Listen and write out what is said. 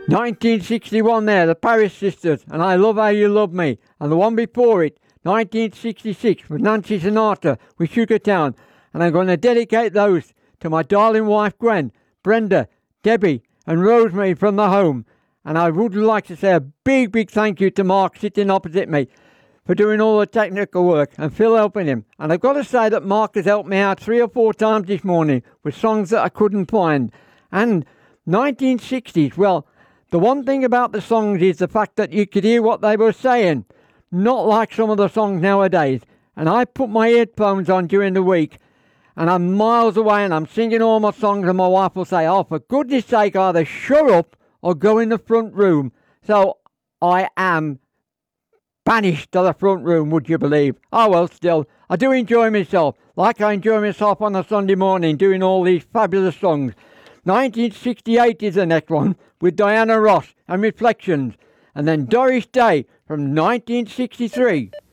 1961 there, the Paris Sisters, and I Love How You Love Me. And the one before it, 1966, with Nancy Sinatra, with Sugartown. And I'm going to dedicate those to my darling wife, Gwen, Brenda, Debbie, and Rosemary from the home. And I would like to say a big, big thank you to Mark sitting opposite me for doing all the technical work, and Phil helping him. And I've got to say that Mark has helped me out 3 or 4 times this morning with songs that I couldn't find. And 1960s, well, the one thing about the songs is the fact that you could hear what they were saying, not like some of the songs nowadays. And I put my headphones on during the week, and I'm miles away and I'm singing all my songs, and my wife will say, oh, for goodness sake, either shut up or go in the front room. So I am banished to the front room, would you believe? Oh well, still, I do enjoy myself, like I enjoy myself on a Sunday morning doing all these fabulous songs. 1968 is the next one, with Diana Ross and Reflections, and then Doris Day from 1963.